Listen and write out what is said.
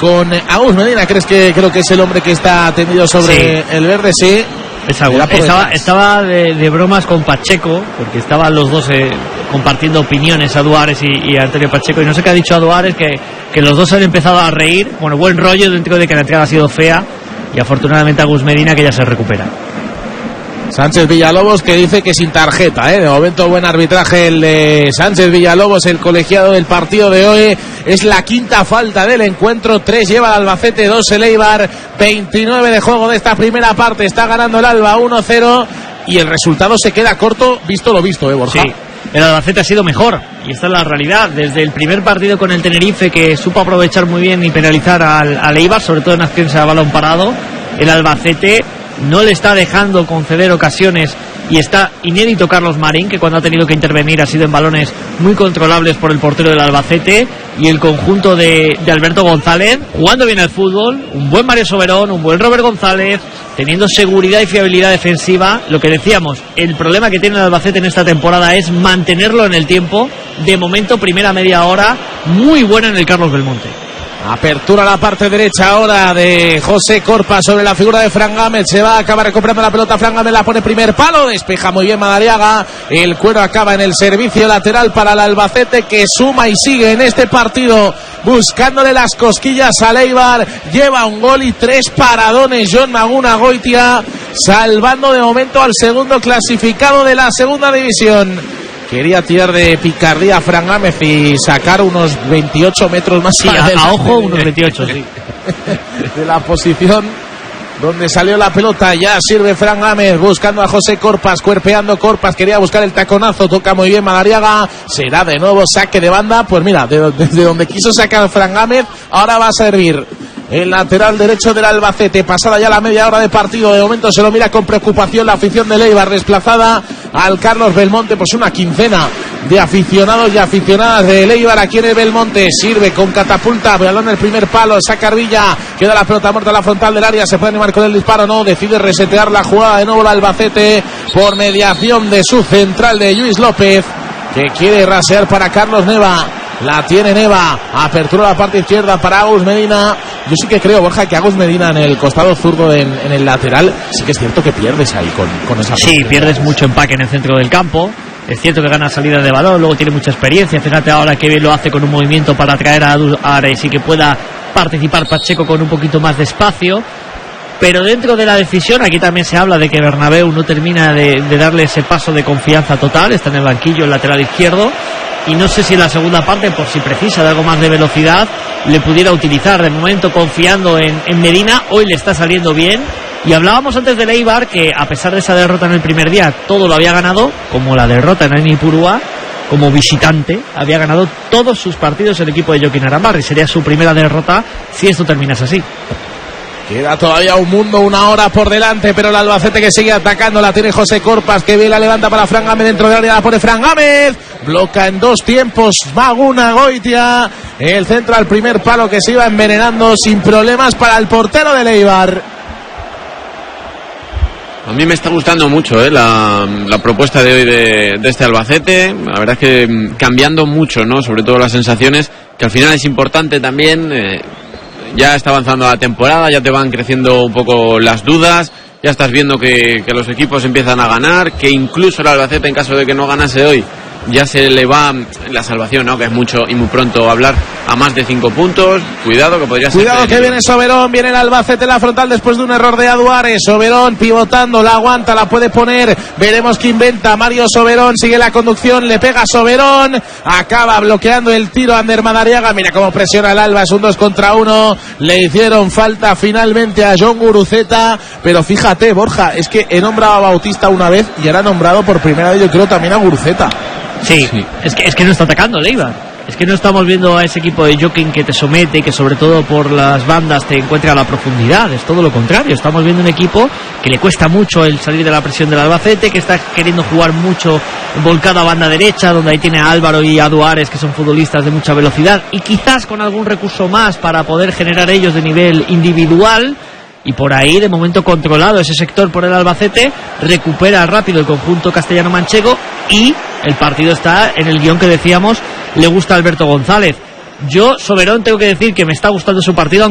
con Agus Medina. Creo que es el hombre que está tendido sobre el verde, sí. Estaba de bromas con Pacheco, porque estaban los dos compartiendo opiniones, Aduares y Antonio Pacheco, y no sé qué ha dicho Aduares, que los dos han empezado a reír. Bueno, buen rollo dentro de que la entrada ha sido fea, y afortunadamente Agus Medina, que ya se recupera. Sánchez Villalobos, que dice que sin tarjeta, de momento buen arbitraje el de Sánchez Villalobos, el colegiado del partido de hoy. Es la quinta falta del encuentro, 3 lleva el Albacete, 2 el Eibar, 29 de juego de esta primera parte, está ganando el Alba 1-0 y el resultado se queda corto, visto lo visto, Borja. Sí, el Albacete ha sido mejor y esta es la realidad. Desde el primer partido con el Tenerife, que supo aprovechar muy bien y penalizar al Eibar, sobre todo en acciones a balón parado, el Albacete no le está dejando conceder ocasiones y está inédito Carlos Marín, que cuando ha tenido que intervenir ha sido en balones muy controlables por el portero del Albacete, y el conjunto de Alberto González jugando bien al fútbol, un buen Mario Soberón, un buen Robert González, teniendo seguridad y fiabilidad defensiva. Lo que decíamos, el problema que tiene el Albacete en esta temporada es mantenerlo en el tiempo. De momento, primera media hora muy buena en el Carlos Belmonte. Apertura a la parte derecha ahora de José Corpa sobre la figura de Fran Gámez. Se va a acabar recuperando la pelota. Fran Gámez la pone primer palo. Despeja muy bien Madariaga. El cuero acaba en el servicio lateral para el Albacete, que suma y sigue en este partido buscándole las cosquillas al Eibar. Lleva un gol y 3 paradones Jon Maguna Goitia, salvando de momento al segundo clasificado de la segunda división. Quería tirar de picardía a Fran Gámez y sacar unos 28 metros más. Sí, a ojo, unos 28, sí. De la posición donde salió la pelota. Ya sirve Fran Gámez buscando a José Corpas, cuerpeando Corpas, quería buscar el taconazo, toca muy bien Madariaga, será de nuevo saque de banda. Pues mira, desde donde quiso sacar Fran Gámez, ahora va a servir el lateral derecho del Albacete. Pasada ya la media hora de partido, de momento se lo mira con preocupación la afición de Eibar, desplazada al Carlos Belmonte. Pues una quincena de aficionados y aficionadas de Eibar aquí en el Belmonte. Sirve con catapulta, balón en el primer palo, saca Arvilla, queda la pelota muerta a la frontal del área. Se puede animar con el disparo, no, decide resetear la jugada de nuevo el Albacete por mediación de su central, de Lluís López, que quiere rasear para Carlos Neva. La tiene Neva, apertura a la parte izquierda para Agus Medina. Yo sí que creo, Borja, que Agus Medina en el costado zurdo, en el lateral, sí que es cierto que pierdes ahí con esa. Sí, pierdes mucho empaque en el centro del campo. Es cierto que gana salida de balón, luego tiene mucha experiencia. Fíjate ahora que bien lo hace con un movimiento para atraer a Ares y que pueda participar Pacheco con un poquito más de espacio. Pero dentro de la decisión, aquí también se habla de que Bernabéu no termina de darle ese paso de confianza total. Está en el banquillo, el lateral izquierdo, y no sé si en la segunda parte, por si precisa de algo más de velocidad, le pudiera utilizar. De momento confiando en Medina. Hoy le está saliendo bien. Y hablábamos antes del Eibar, que a pesar de esa derrota en el primer día, todo lo había ganado, como la derrota en Aimipurúa, como visitante, había ganado todos sus partidos el equipo de Joaquín Arambarri. Sería su primera derrota si esto terminase así. Queda todavía un mundo, una hora por delante, pero el Albacete que sigue atacando, la tiene José Corpas, que bien la levanta para Fran Gámez dentro del área, la pone Fran Gámez, bloca en 2 tiempos Maguna Goitia, el centro al primer palo, que se iba envenenando sin problemas para el portero del Eibar. A mí me está gustando mucho la propuesta de hoy de este Albacete. La verdad es que cambiando mucho, ¿no? Sobre todo las sensaciones, que al final es importante también. Ya está avanzando la temporada, ya te van creciendo un poco las dudas, ya estás viendo que los equipos empiezan a ganar, que incluso el Albacete, en caso de que no ganase hoy, ya se le va la salvación, ¿no? Que es mucho y muy pronto hablar, a más de 5 puntos. Cuidado que podría ser. Cuidado que viene Soberón, viene el Albacete en la frontal después de un error de Aduares. Soberón pivotando, la aguanta, la puede poner. Veremos qué inventa Mario Soberón. Sigue la conducción, le pega Soberón. Acaba bloqueando el tiro Ander Madariaga. Mira cómo presiona el Alba, es un 2 contra 1. Le hicieron falta finalmente a Jon Guruceta. Pero fíjate, Borja, es que he nombrado a Bautista una vez y ahora he nombrado por primera vez, yo creo, también a Guruceta. Sí. Es que no está atacando el Eibar. Es que no estamos viendo a ese equipo de Joaquín que te somete, que sobre todo por las bandas te encuentra a la profundidad. Es todo lo contrario. Estamos viendo un equipo que le cuesta mucho el salir de la presión del Albacete, que está queriendo jugar mucho volcado a banda derecha, donde ahí tiene a Álvaro y a Duárez, que son futbolistas de mucha velocidad, y quizás con algún recurso más para poder generar ellos de nivel individual. Y por ahí, de momento, controlado ese sector por el Albacete, recupera rápido el conjunto castellano-manchego y el partido está en el guión que decíamos, le gusta a Alberto González. Yo, Soberón, tengo que decir que me está gustando su partido,